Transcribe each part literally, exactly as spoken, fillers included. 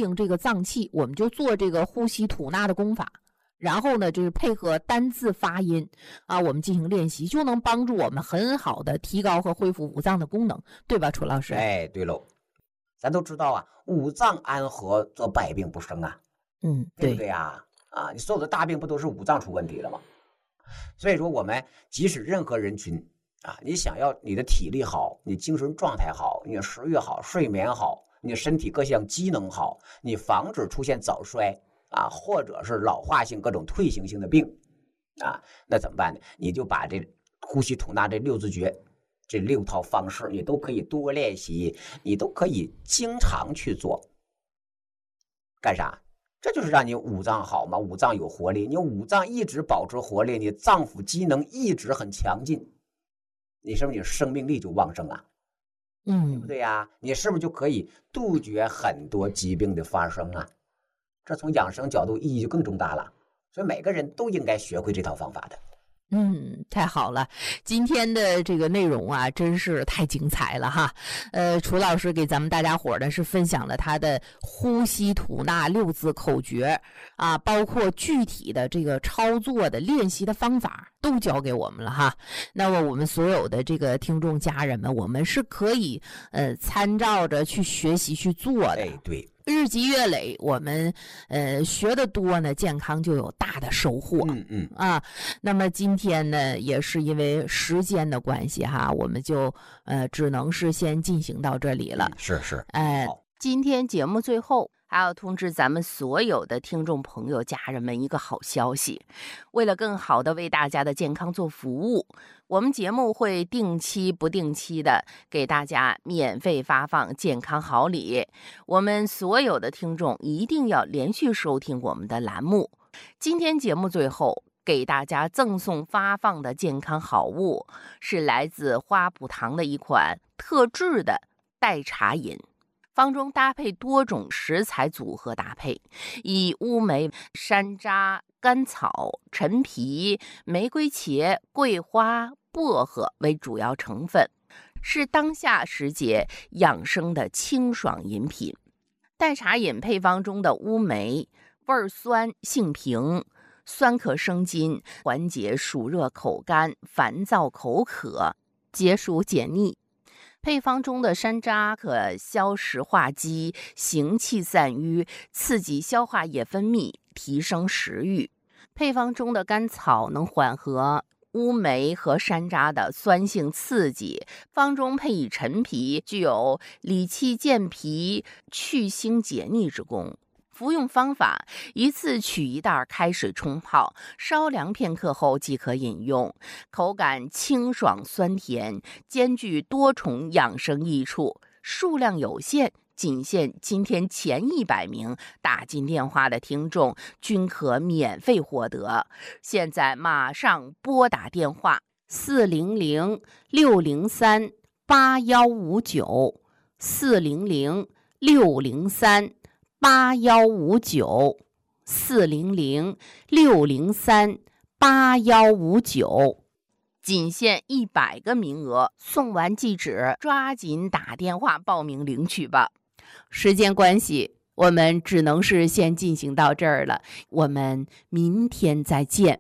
应这个脏器，我们就做这个呼吸吐纳的功法。然后呢，就是配合单字发音啊，我们进行练习，就能帮助我们很好的提高和恢复五脏的功能，对吧，楚老师？ 哎，对喽，咱都知道啊，五脏安和则百病不生啊， 嗯， 对不对啊？啊，你所有的大病不都是五脏出问题了吗？所以说，我们即使任何人群啊，你想要你的体力好，你精神状态好，你的食欲好，睡眠好，你的身体各项机能好，你防止出现早衰啊，或者是老化性各种退行性的病啊，那怎么办呢？你就把这呼吸吐纳这六字诀，这六套方式，你都可以多练习，你都可以经常去做。干啥？这就是让你五脏好嘛，五脏有活力，你五脏一直保持活力，你脏腑机能一直很强劲，你是不是你生命力就旺盛啊？ 嗯， 对不对呀？你是不是就可以杜绝很多疾病的发生啊？这从养生角度意义就更重大了，所以每个人都应该学会这套方法的。 嗯，太好了，今天的这个内容啊，真是太精彩了哈。呃，楚老师给咱们大家伙呢是分享了他的呼吸吐纳六字口诀啊，包括具体的这个操作的练习的方法都教给我们了哈。那么我们所有的这个听众家人们，我们是可以呃参照着去学习去做的。 哎，对。 日积月累，我们呃学的多呢，健康就有大的收获。 嗯嗯啊，那么今天呢，也是因为时间的关系哈，我们就呃只能是先进行到这里了。 嗯、是是， 呃，今天节目最后还要通知咱们所有的听众朋友、家人们一个好消息，为了更好的为大家的健康做服务，我们节目会定期不定期的给大家免费发放健康好礼。我们所有的听众一定要连续收听我们的栏目。今天节目最后给大家赠送发放的健康好物是来自花圃堂的一款特制的代茶饮，方中搭配多种食材组合搭配，以乌梅、山楂、甘草、陈皮、玫瑰茄、桂花、薄荷为主要成分，是当下时节养生的清爽饮品。代茶饮配方中的乌梅味儿酸，性平，酸可生津，缓解暑热口干、烦躁口渴，解暑解腻。配方中的山楂可消食化积，行气散瘀，刺激消化液分泌，提升食欲。配方中的甘草能缓和乌梅和山楂的酸性刺激，方中配以陈皮，具有理气健脾、去腥解腻之功。服用方法：一次取一袋开水冲泡，稍凉片刻后即可饮用。口感清爽酸甜，兼具多重养生益处。数量有限，仅限今天前一百名打进电话的听众均可免费获得。现在马上拨打电话四零零六零三八幺五九四零零六零三八幺五九四零零六零三八幺五九，仅限一百个名额，送完即止，抓紧打电话报名领取吧。时间关系，我们只能是先进行到这儿了，我们明天再见。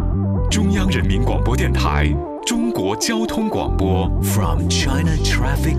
中央人民广播电台中国交通广播 From China Traffic